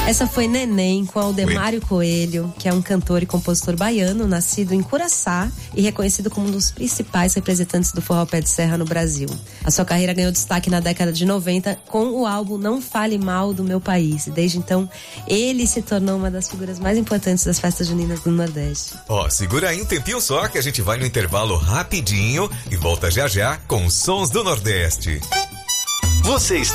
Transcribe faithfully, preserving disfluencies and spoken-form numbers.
Essa foi Neném, com Aldemário Coelho, que é um cantor e compositor baiano, nascido em Curaçá e reconhecido como um dos principais representantes do forró pé de serra no Brasil. A sua carreira ganhou destaque na década de noventa com o álbum Não Fale Mal do Meu País. Desde então, ele se tornou uma das figuras mais importantes das festas juninas do Nordeste. Ó, oh, segura aí um tempinho só que a gente vai no intervalo rapidinho e volta já já com Sons do Nordeste. Você está